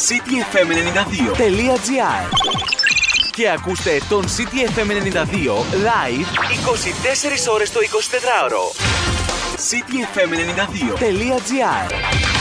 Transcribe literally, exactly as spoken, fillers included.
cityfm ενενήντα δύο τελεία gr και ακούστε τον cityfm ενενήντα δύο live είκοσι τέσσερις ώρες το εικοσιτετράωρο. cityfm ενενήντα δύο τελεία gr